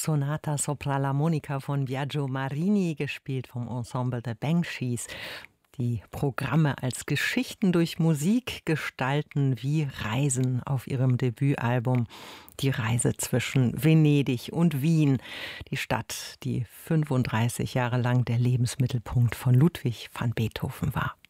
Sonata sopra la Monica von Biagio Marini, gespielt vom Ensemble der Banshees. Die Programme als Geschichten durch Musik gestalten wie Reisen auf ihrem Debütalbum. Die Reise zwischen Venedig und Wien, die Stadt, die 35 Jahre lang der Lebensmittelpunkt von Ludwig van Beethoven war.